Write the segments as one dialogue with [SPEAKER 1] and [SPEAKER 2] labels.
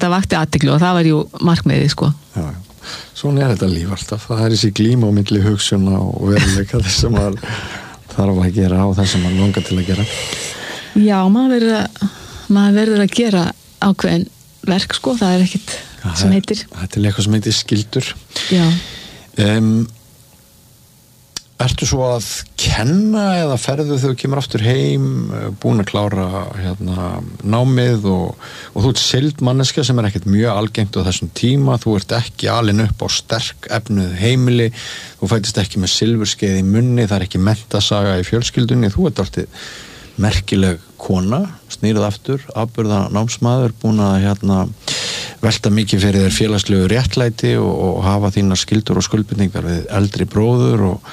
[SPEAKER 1] þetta vakti athygli og það var jú markmiðið sko.
[SPEAKER 2] Já. Svona þetta líf alltaf, það þessi glíma á milli hugsjóna og veruleika þess sem maður þarf að gera og það sem maður langar til að gera.
[SPEAKER 1] Já, maður verður að gera ákveðin verk sko, það ekkit sem heitir.
[SPEAKER 2] Þetta eitthvað sem heitir skyldur.
[SPEAKER 1] Já.
[SPEAKER 2] Ertu svo að kenna eða ferðu þegar þú kemur aftur heim, búin að klára námið og þú ert sildmanneska sem ekkert mjög algengt á þessum tíma, þú ert ekki alin upp á sterk efnuð heimili, þú fættist ekki með silfurskeið í munni, það ekki menntasaga í fjölskyldunni, þú ert alltaf merkileg kona, snýrð aftur, afburða námsmaður, búin að velta mikið fyrir þér félagslegu réttlæti og hafa þínar skyldur og skuldbindningar við eldri bróður og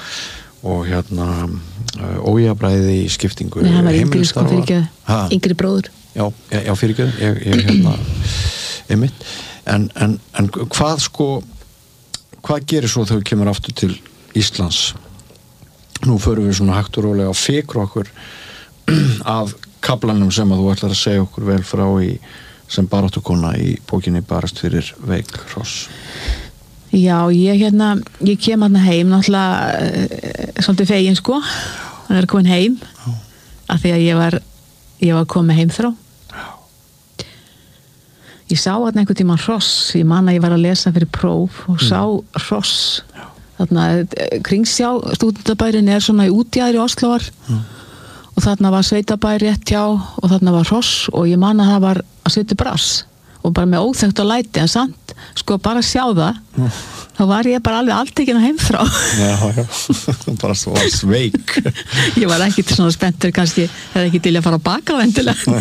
[SPEAKER 2] ójafnræði í skiptingu
[SPEAKER 1] heimilistarfa. Yngri bróður.
[SPEAKER 2] Já, fyrirgjöð, ég einmitt. En hvað gerir svo þegar þú kemur aftur til Íslands? Nú förum við svona hægt og rólega að fikra okkur af kaflanum sem að þú ætlar að segja okkur vel frá sem baráttukona í bókinni Barast fyrir veik hross.
[SPEAKER 1] Já, ég kem heim náttúrulega svolítið fegin sko, það er komin heim af því að ég var komin heim þrá. Ég sá einhvern tímann hross, ég man að ég var að lesa fyrir próf og sá hross þarna Kringsjá, stúdentabærin svona í útjaðri Óslóar og þarna var sveitabær rétt hjá og þarna var hross og ég man að það var að setja brass og bara með óþekkt og læti en samt, sko bara sjá það þá var ég bara alveg alltekinn heim frá.
[SPEAKER 2] Já, bara svo var sveik.
[SPEAKER 1] Ég var ekkit svona spenntur kannski, það ekki til að fara á baka vendilega.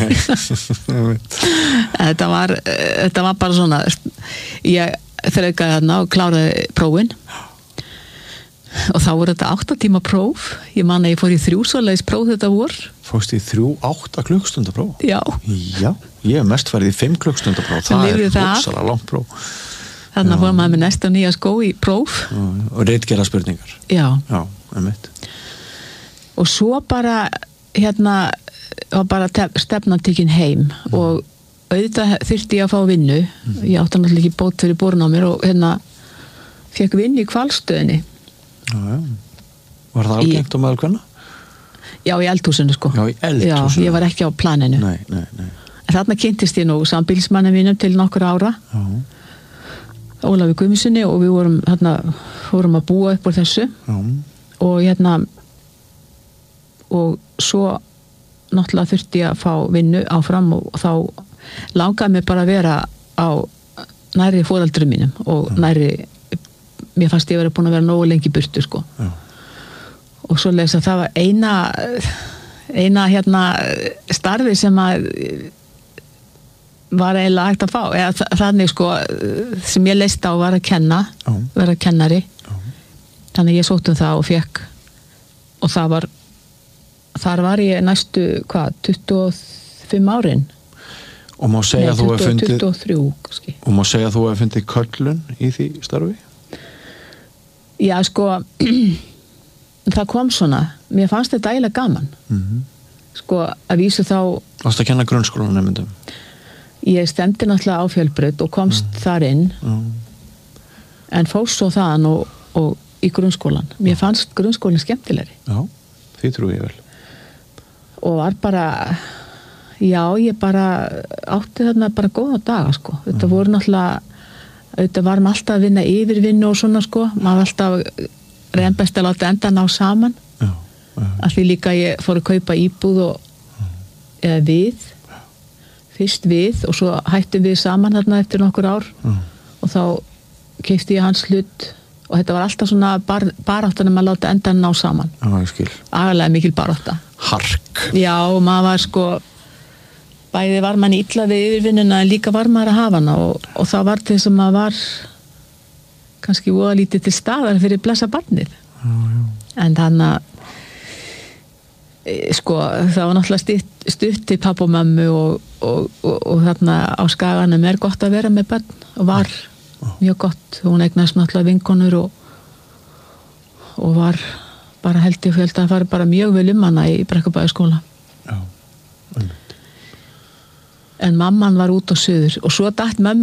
[SPEAKER 1] Þetta var bara svona, ég þraukaði þarna og kláraði prófin og þá voru þetta 8 tíma próf, ég man að ég fór í 3 svoleiðis próf þetta vor.
[SPEAKER 2] Fórst í 8 klukkstunda próf?
[SPEAKER 1] Já.
[SPEAKER 2] Já, ég hef mest farið í 5 klukkstunda próf, það rosalega langt próf.
[SPEAKER 1] Þannig fór maður með næsta nýja skó í próf.
[SPEAKER 2] Og ritgerða spurningar.
[SPEAKER 1] Já.
[SPEAKER 2] Já, einmitt.
[SPEAKER 1] Og svo bara, var bara stefnan tekin heim og auðvitað þyrfti ég að fá vinnu. Ég átti náttúrulega ekki bót fyrir borun á mér og fekk vinnu í Hvalstöðinni.
[SPEAKER 2] Já. Var það algengt á meðal kvenna?
[SPEAKER 1] Já, í eldhúsinu sko.
[SPEAKER 2] Já, í eldhúsinu.
[SPEAKER 1] Já, ég var ekki á planinu.
[SPEAKER 2] Nei.
[SPEAKER 1] En þarna kynntist ég nú sambýlismanni mínum til nokkur ára.
[SPEAKER 2] Já.
[SPEAKER 1] Ólafi Guðmundsssyni og við fórum að búa upp úr þessu.
[SPEAKER 2] Já.
[SPEAKER 1] Og og svo náttúrulega þurfti ég að fá vinnu áfram og þá langaði mig bara að vera á nærri foreldrum mínum og nærri, mér fannst ég búin að vera nógu lengi í burtu sko.
[SPEAKER 2] Já.
[SPEAKER 1] Og svo lesa það var eina starfi sem að var eiginlega hægt að fá eða þannig sko sem ég leist á var að kenna, vera kennari. Þannig ég sótt það og fekk og þar var ég næstu 25 árin.
[SPEAKER 2] Og má segja að þú hefur fundið
[SPEAKER 1] 23 kannski.
[SPEAKER 2] Og má segja að þú hefur fundið köllun í því starfi?
[SPEAKER 1] Já sko það kom svona, mér fannst þetta eiginlega gaman. Sko að vísu þá
[SPEAKER 2] Varstu að kenna grunnskólanemyndum?
[SPEAKER 1] Ég stemdi náttúrulega á Fjölbraut og komst þar inn en fórst svo þaðan og í grunnskólan. Mér fannst grunnskólinn skemmtilegri. Já,
[SPEAKER 2] því trúi ég vel.
[SPEAKER 1] Og var bara ég bara átti þarna bara góða daga sko. Þetta voru náttúrulega þetta varum alltaf að vinna yfirvinnu og svona sko. Maður alltaf reynd best að láta enda ná saman. Af því líka ég fór að kaupa íbúð eða við fyrst við og svo hættum við saman þarna eftir nokkur ár og þá keypti ég hans hlut og þetta var alltaf svona baráttan að láta endan ná saman.
[SPEAKER 2] Já, ég skil.
[SPEAKER 1] Agalega mikil barátta.
[SPEAKER 2] Hark.
[SPEAKER 1] Já, og maður var sko bæði var mann illa við yfirvinnuna en líka var maður að hafa hana og það var til þess að maður var kannski voða lítið til staðar fyrir blessa barnið. En þannig að sko, það var náttúrulega stutt til pappa og mömmu og þarna á Skaganum gott að vera með barn og var mjög gott. Hún eignast náttúrulega vinkonur og var bara held að fara bara mjög vel hana í Brekkubæjarskóla.
[SPEAKER 2] Já.
[SPEAKER 1] En mamman var út á suður og svo datt mömmu